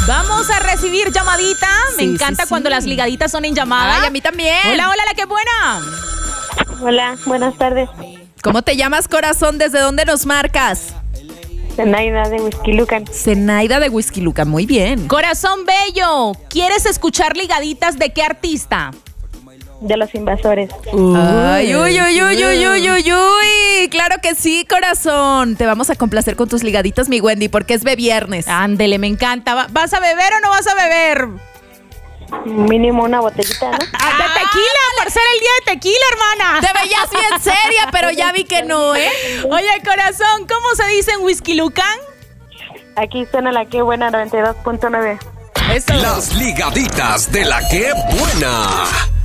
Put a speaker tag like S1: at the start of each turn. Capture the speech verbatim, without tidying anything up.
S1: Vamos a recibir llamadita. Me
S2: Sí,
S1: encanta
S2: sí, sí.
S1: cuando las ligaditas son en llamada.
S2: Ay, a mí también.
S1: Hola, hola, la que buena.
S3: Hola, buenas tardes.
S2: ¿Cómo te llamas, corazón? ¿Desde dónde nos marcas?
S3: Zenaida de Whisky Lucan.
S2: Zenaida de Whisky Lucan, muy bien.
S1: Corazón bello, ¿quieres escuchar ligaditas de qué artista?
S3: De los invasores.
S2: Ay, uy, uy, uy, uy, uy, uy, uy. Claro que sí, corazón. Te vamos a complacer con tus ligaditas, mi Wendy, porque es de viernes.
S1: Ándele, me encanta. ¿Va- ¿Vas a beber o no vas a beber?
S3: Mínimo una botellita, ¿no?
S1: Ah, de tequila, por ser el día de tequila, hermana.
S2: Te veías bien seria, pero ya vi que no, ¿eh?
S1: Oye, corazón, ¿cómo se dice en Whisky Lucan?
S3: Aquí suena la que buena noventa y dos punto nueve.
S1: Eso.
S4: Las ligaditas de la que buena.